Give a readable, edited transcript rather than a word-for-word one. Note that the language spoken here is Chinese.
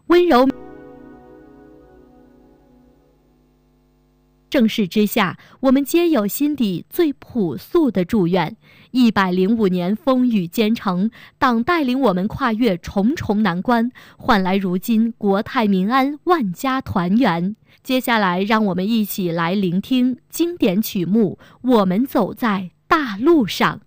温柔盛世之下，我们皆有心底最朴素的祝愿。105年风雨兼程，党带领我们跨越重重难关，换来如今国泰民安、万家团圆。接下来，让我们一起来聆听经典曲目《我们走在大路上》。